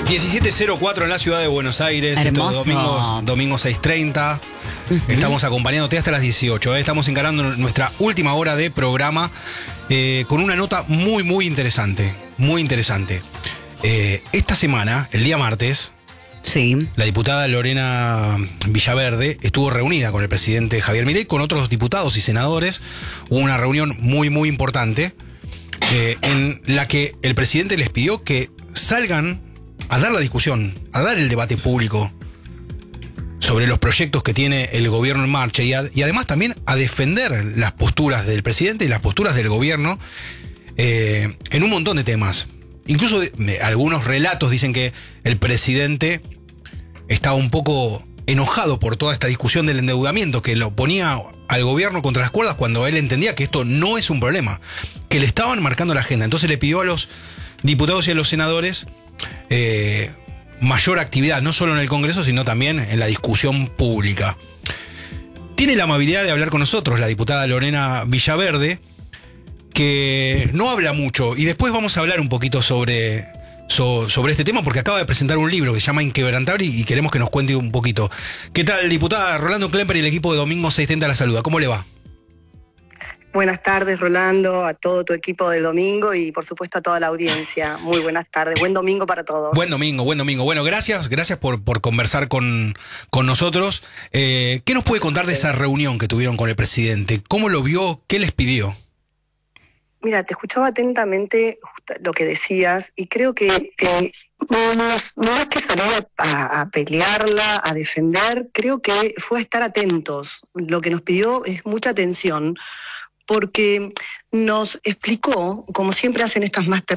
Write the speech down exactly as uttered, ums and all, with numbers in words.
diecisiete cero cuatro en la ciudad de Buenos Aires. Hermoso. Estos domingos, domingo seis treinta. Uh-huh. Estamos acompañándote hasta las dieciocho. ¿eh? Estamos encarando nuestra última hora de programa eh, con una nota muy, muy interesante. Muy interesante. Eh, esta semana, el día martes, sí. la diputada Lorena Villaverde estuvo reunida con el presidente Javier Milei, con otros diputados y senadores. Hubo una reunión muy, muy importante eh, en la que el presidente les pidió que salgan a dar la discusión, a dar el debate público sobre los proyectos que tiene el gobierno en marcha y, a, y además también a defender las posturas del presidente y las posturas del gobierno eh, en un montón de temas. Incluso de, algunos relatos dicen que el presidente estaba un poco enojado por toda esta discusión del endeudamiento, que lo ponía al gobierno contra las cuerdas cuando él entendía que esto no es un problema, que le estaban marcando la agenda. Entonces le pidió a los diputados y a los senadores eh, mayor actividad, no solo en el Congreso, sino también en la discusión pública. Tiene la amabilidad de hablar con nosotros la diputada Lorena Villaverde, que no habla mucho, y después vamos a hablar un poquito sobre, so, sobre este tema, porque acaba de presentar un libro que se llama Inquebrantable y, y queremos que nos cuente un poquito. ¿Qué tal, diputada? Rolando Klemper y el equipo de Domingo seis treinta la saluda. ¿Cómo le va? Buenas tardes, Rolando, a todo tu equipo de Domingo y por supuesto a toda la audiencia. Muy buenas tardes, buen domingo para todos. Buen domingo, buen domingo. Bueno, gracias, gracias por, por conversar con, con nosotros. Eh, ¿Qué nos puede contar de esa reunión que tuvieron con el presidente? ¿Cómo lo vio? ¿Qué les pidió? Mira, te escuchaba atentamente lo que decías y creo que eh, no, no, no es que salir a, a pelearla, a defender, creo que fue a estar atentos. Lo que nos pidió es mucha atención, porque nos explicó, como siempre hacen estas máster